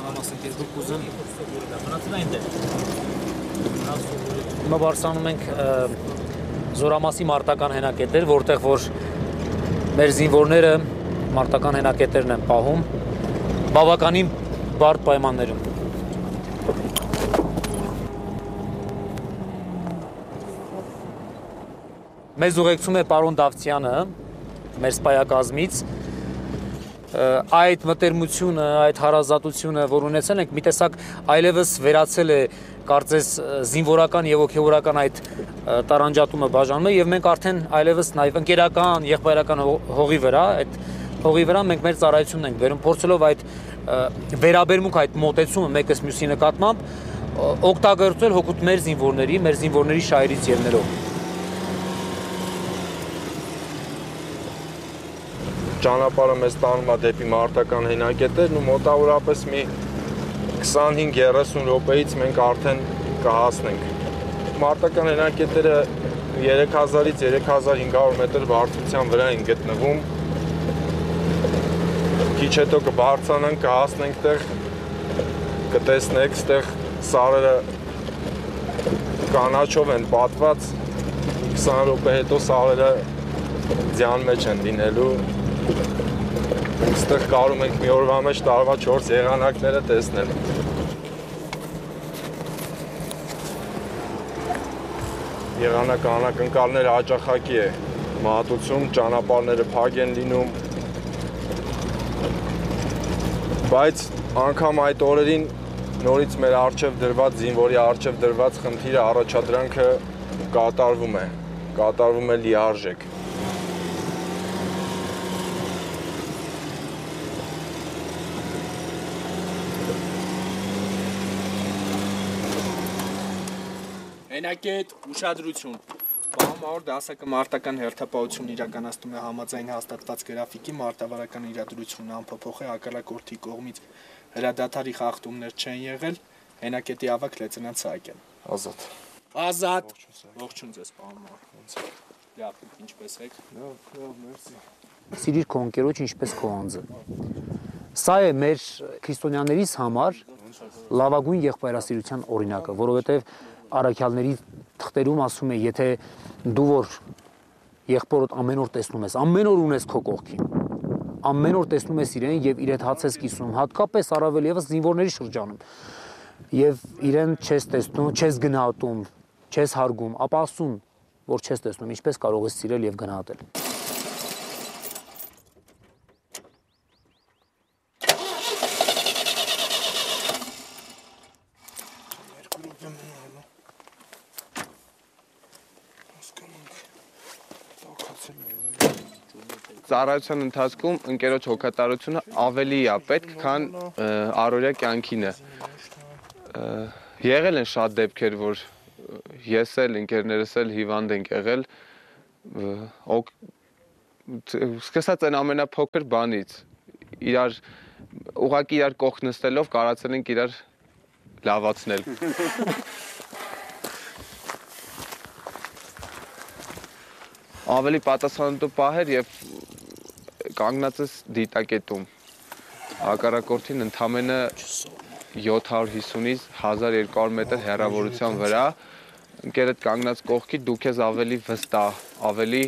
Հիմա բարձրանում ենք Զորամասի մարտական հենակետեր, որտեղ որ մեր զինվորները մարտական հենակետերն են պահում բավականին բարդ պայմաններում։ Մեզ ուղեկցում է պարոն Դավթյանը, մեր սպայակազմից, այդ մտերմությունը, այդ հարազատությունը, որ ունեցել ենք, մի տեսակ այլևս վերացել է կարծես զինվորական եւ հոգեվորական այդ տարանջատումը բաժանում է եւ մենք արդեն այլևս նաեւ ընկերական, եղբայրական հողի վրա, այդ հողի վրա մենք մեր ծառայությունն ենք բերում, փորձելով այդ վերաբերմունք, այդ մոտեցումը մեկս մյուսի նկատմամբ օգտագործել հօգուտ մեր զինվորների շահերից ելնելով։ Ճանապարհը մեզ տանում է դեպի մարտական հենակետերն ու մոտավորապես մի 25-30 րոպեից մենք արդեն կհասնենք։ Մարտական հենակետերը 3000-ից 3500 մետր բարձրության վրա են գտնվում։ Քիչ հետո կբարձրանանք, կհասնենք տեղ, կտեսնեք, ստեղ սարերը կանաչով են պատված, 20 րոպե հետո սարերը ձյան մեջ են լինելու։ Այստեղ կարում ենք մի օրվա մեջ տարվա 4 եղանակները տեսնել։ Եղանակը անակնկալները հաճախակի է մատուցում, ճանապարհները փակ են լինում։ Բայց անգամ այդ օրերին նորից մեր առջև դրված, զինվորի առջև դրված խնդիրը, առաջադրանքը կատարվում է լիարժեք։ Հենակետ ուշադրություն։ Պահամավոր դասակը մարտական հերթապահություն իրականացնում է համաձայն հաստատված գրաֆիկի մարտավարական իրադրությունն անփոփոխ է հակառակորդի կողմից հրադադարի խախտումներ չեն եղել, հենակետի ավագ լեյտենանտ Սահակյան։ Ազատ։ Ազատ։ Ողջույն ձեզ պահամավոր։ Լավ, ինչպես եք։ Լավ, մերսի։ Սիրիր քո ընկերոջ ինչպես քո անձը։ Սա է մեր քրիստոնյաներիս համար լավագույն եղբայրասիրության օրինակը, որովհետև առաքյալների թղթերում ասում է, եթե դու որ եղբորդ ամեն օր տեսնում ես, ամեն օր ունես քո կողքին, ամեն օր տեսնում ես իրեն եւ իր հետ հաց ես կիսում, հատկապես առավել եւս զինվորների շրջանում, եւ իրեն չես տեսնում, չես գնահատում, չես հարգում, ապա ասում, որ չես տեսնում, ինչպես կարող ես սիրել եւ գնահատել։ Ծառայության ընթացքում ընկերոջ հոգատարությունը ավելի է պետք, քան առօրյա կյանքին է։ Եղել են շատ դեպքեր, որ ես էլ, ընկերներս էլ հիվանդ ենք եղել, սկսած այն ամենափոքր բանից, ուղղակի իրար կողք նստելով կարացել ենք իրար լավացնել։ Ավելի պատասխանատու պահեր եւ կանգնած ես դիտակետում, հակառակորդին ընդամենը 750-ից 1200 մետր հեռավորության վրա, ընկերդ կանգնած կողքի դու քեզ ավելի վստահ, ավելի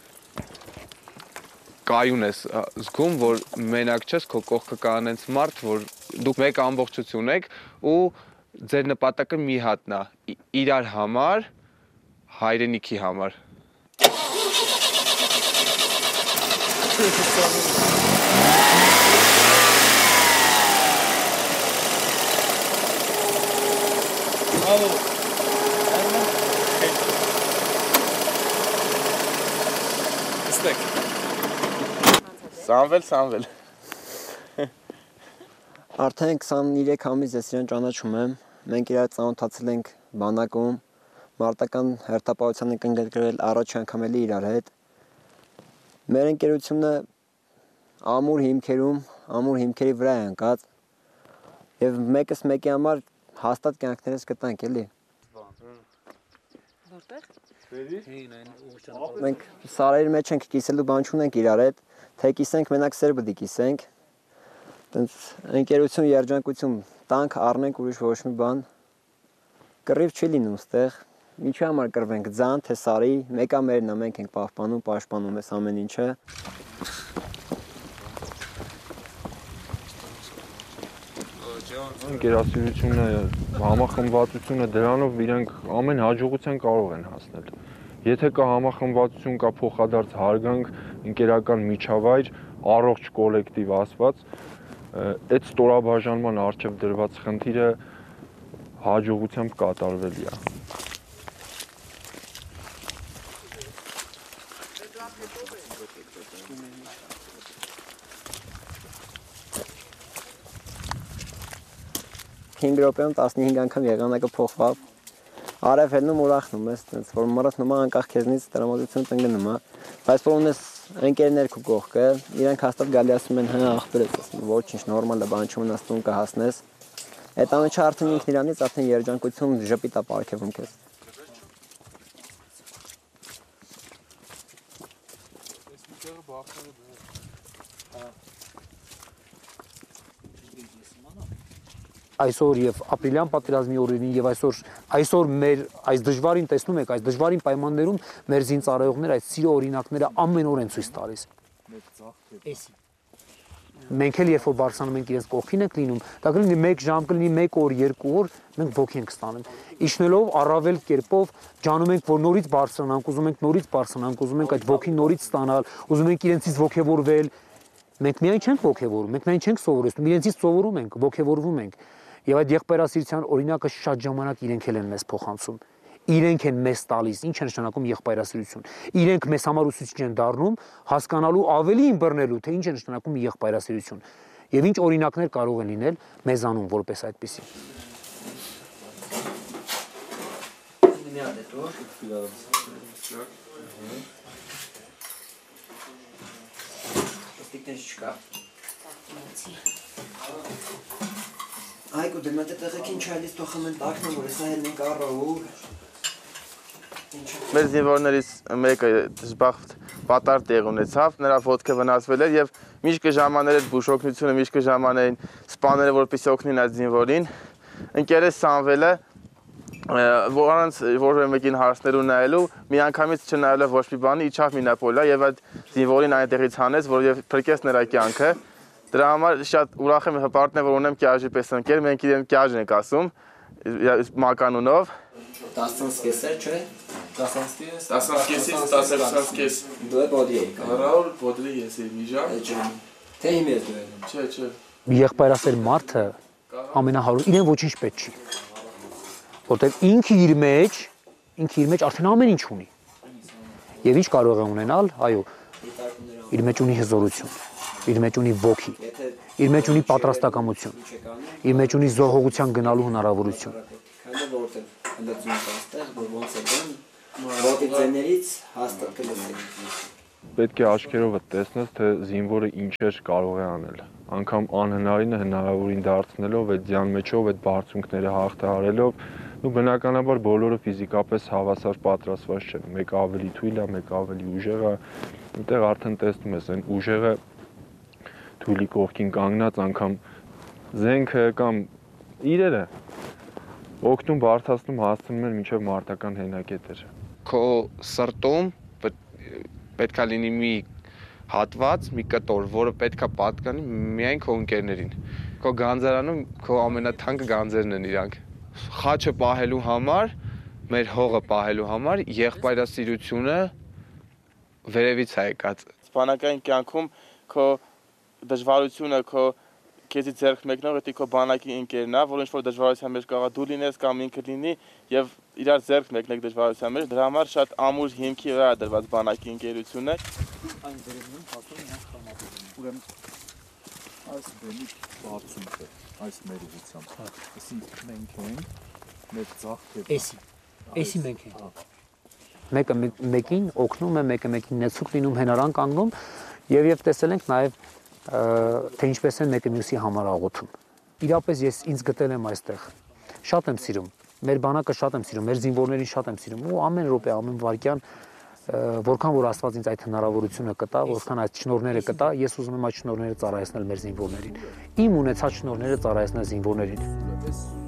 կայուն ես զգում, որ մենակ չես, քո կողքը կա անենց մարդ, որ դուք մեկ ամբողջություն եք ու ձեր նպատակը մի հատն է, իրար համար, հայրենիքի համար։ Սանվել։ Արդեն 23 ամիս ես իրեն ճանաչում եմ, մենք իրար ծանոթացել ենք բանակում, մարտական հերթապահության ենք ընկերել առաջ անգամ էլի իրար հետ։ Մեր ընկերությունը ամուր հիմքերի վրա է ընկած եւ մեկս մեկի համար հաստատ կյանքներս կտանք էլի։ Որտեղ։ Մենք սարերի մեջ ենք կիսելու բան չունենք իրար հետ, թե կիսենք մենակ սեր պետք է կիսենք։ Տենց ընկերություն, երջանկություն տանք, առնենք ուրիշ ոչ մի բան։ Կռիվ չի լինում ստեղ։ Ինչի համար կռվենք, ձան, թե սարի, մեկը մերն է, մենք ենք պահպանում, պաշտպանում այս ամեն ինչը։ Ընկերասիրությունը, համախմբվածությունը դրանով իրենք ամեն հաջողության կարող են հասնել։ Եթե կա համախմբվածություն, կա փոխադարձ հարգանք, ընկերական միջավայր, առողջ կոլեկտիվ ասված, այդ ստորաբաժանման առջև դրված խնդիրը հաջողությամբ կատարվելի է։ Հինգ րոպեում 15 անգամ եղանակը փոխվավ։ Արև հելնում ուրախնում ես, տենց որ մռթնում է անկախ քեզնից տրամադրություն տնկնում է, բայց որ ունես ընկերներ քո կողքը, իրենք հաստատ գալի ասում են, հա ախպերս, ոչինչ նորմալ է, բան չունենաս կհասնես։ Այդ ամենը արդեն ինքն իրանից արդեն երջանկություն ժպիտ է պարգևում քեզ։ Այսօր եւ ապրիլյան պատերազմի օրերին եւ այսօր մեր այս դժվարին տեսնում եք, այս դժվարին պայմաններում մեր զինծառայողները այս սիրո օրինակները ամեն օր են ցույց տալիս։ Մենք էլ երբ որ բարձրանում ենք իրենց կողքին ենք լինում, դա կլինի 1 ժամ, կլինի 1 օր, 2 օր, մենք ոգի ենք ստանում։ Իջնելով առավել կերպով ջանում ենք, որ նորից բարձրանանք, ուզում ենք նորից բարձրանանք, ուզում ենք այդ ոգին նորից ստանալ, ուզում ենք իրենցից ոգևորվել։ Մենք միայն չենք ոգևորում, մենք միայն չենք սովորեցնում, իրենցից սովորում ենք, ոգևորվում ենք։ Եվ այդ եղբայրասիրության օրինակը շատ ժամանակ իրենք են մեզ փոխանցում։ Իրենք են մեզ տալիս, ինչ է նշանակում եղբայրասիրություն։ Իրենք մեզ համար ուսուցիչ են դառնում, հասկանալու ավելի ըմբռնելու, թե ինչ է նշանակում եղբայրասիրություն։ Եվ ինչ օրինակներ կարող են լինել մեզանում որպես այդպիսի։ Այգու դե մտե տեղեք ինչ այլից թողում են տակնը, որ հեսա հել ենք առավու։ Մեր զինվորներից մեկը դժբախտ պատար տեղ ունեցավ, նրա ոտքը վնասվել էր եւ միշտ կժամաներ այդ բուժօգնությունը, միշտ կժամանեին սպաները, որպեսզի օգնեն այդ զինվորին։ Ընկերս Սամվելը, որոնց որևէ մեկին հարցներ ունայելու, միանգամից չնայելով ոչ մի բանի, իջավ մինապոլա եւ այդ զինվորին այնտեղից հանեց, որ փրկեց նրա կյանքը։ Դրա համար շատ ուրախ եմ հպարտն է, որ ունեմ Կյաժի պես ընկեր, մենք իրեն Կյաժն ենք ասում, մականունով։ 10 կեսեր, չէ։ 10 կեսից Դու է բոդի էի։ Ռաուլ Բոդրի ես էի միջա։ Թե իմ ես դու եմ։ Չէ։ Եղբայրասեր մարդը ամենահարույց իրեն ոչինչ պետք չի։ Որտեղ ինքը իր մեջ արդեն ամեն ինչ ունի։ Եվ ինչ կարող է ունենալ, այո, իր մեջ ունի հզորություն, իր մեջ ունի ոգի, իր մեջ ունի պատրաստակամություն, իր մեջ ունի զոհողության գնալու հնարավորություն։ Քանի որտեղ լծում է այստեղ, որ ոնց է բան, ոտի ձեներից հաստատ կլսի։ Պետք է աչքերովդ տեսնես, թե զինվորը ինչեր կարող է անել։ Անգամ անհնարինը հնարավորին դարձնելով, այդ ձյան մեջով, այդ բարձունքները հաղթահարելով, ու բնականաբար բոլորը ֆիզիկապես հավասար պատրաստված չեն։ Մեկը ավելի թույլ է, մեկը ավելի ուժեղ է։ Այնտեղ արդեն տեսնում ես, այն ուժեղը թույլի կողքին կանգնած անգամ զենքը կամ իրերը օգնում, բարթացնում, հասցնում են մինչև մարտական հենակետեր։ Քո սրտում պետք է լինի մի հատված, մի կտոր, որը պետք է պատկանի միայն քո ընկերներին։ Քո գանձարանում քո ամենաթանկ գանձերն են իրանք։ Խաչը պահելու համար, մեր հողը պահելու համար եղբայրասիրությունը վերևից է եկած։ Սպանական կյանքում քո դժվարությունը, քո քեզի ձեռք մեկնող էտի քո բանակի ընկերն է, որ ինչ-որ դժվարության մեջ կարող դու լինես կամ ինքը լինի եւ իրար ձեռք մեկնեք դժվարության մեջ, դրա համար շատ ամուր հիմքի վրա է դրված բանակի ընկերությունը։ Այն վերևում պատում են խամապում։ Ուրեմն այս բեմի բարձունքը, այս մեր ուղղությամբ։ Այսինքն մենք ենք մեր ծաղկը։ Էսի մենք ենք։ Մեկը մեկին օգնում է, մեկը մեկին նեցուկ լինում, հենարան կանգնում եւ տեսել ենք նաեւ թե ինչպես են մեկը մյուսի համար աղոթում։ Իրապես ես ինձ գտել եմ այստեղ։ Շատ եմ սիրում։ Մեր բանակը շատ եմ սիրում, մեր զինվորներին շատ եմ սիրում ու ամեն րոպե, ամեն վայրկյան որքան որ Աստված ինձ այդ հնարավորությունը կտա, որքան այդ շնորհները կտա, ես ուզում եմ այդ շնորհները ծառայեցնել մեր զինվորներին։ Իմ ունեցած շնորհները ծառայեցնել զինվորներին։